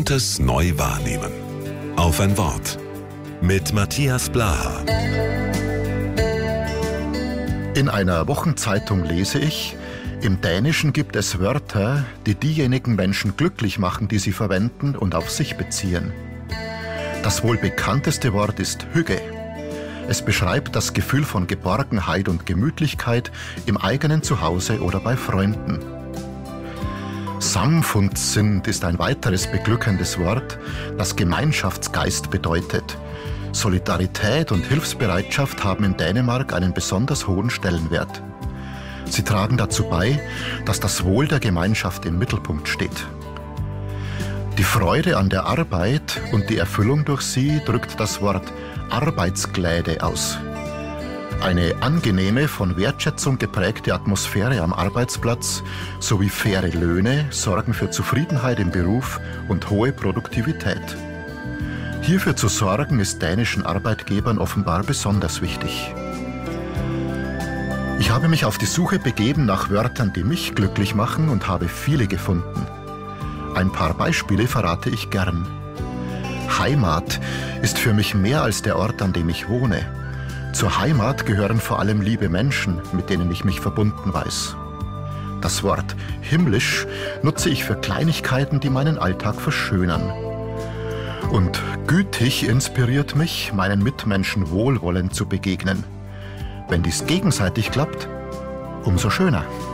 Gutes neu wahrnehmen. Auf ein Wort. Mit Matthias Blaha. In einer Wochenzeitung lese ich, im Dänischen gibt es Wörter, die diejenigen Menschen glücklich machen, die sie verwenden und auf sich beziehen. Das wohl bekannteste Wort ist hygge. Es beschreibt das Gefühl von Geborgenheit und Gemütlichkeit im eigenen Zuhause oder bei Freunden. Samfundssind ist ein weiteres beglückendes Wort, das Gemeinschaftsgeist bedeutet. Solidarität und Hilfsbereitschaft haben in Dänemark einen besonders hohen Stellenwert. Sie tragen dazu bei, dass das Wohl der Gemeinschaft im Mittelpunkt steht. Die Freude an der Arbeit und die Erfüllung durch sie drückt das Wort Arbeitsgläde aus. Eine angenehme, von Wertschätzung geprägte Atmosphäre am Arbeitsplatz sowie faire Löhne sorgen für Zufriedenheit im Beruf und hohe Produktivität. Hierfür zu sorgen, ist dänischen Arbeitgebern offenbar besonders wichtig. Ich habe mich auf die Suche begeben nach Wörtern, die mich glücklich machen, und habe viele gefunden. Ein paar Beispiele verrate ich gern. Heimat ist für mich mehr als der Ort, an dem ich wohne. Zur Heimat gehören vor allem liebe Menschen, mit denen ich mich verbunden weiß. Das Wort himmlisch nutze ich für Kleinigkeiten, die meinen Alltag verschönern. Und gütig inspiriert mich, meinen Mitmenschen wohlwollend zu begegnen. Wenn dies gegenseitig klappt, umso schöner.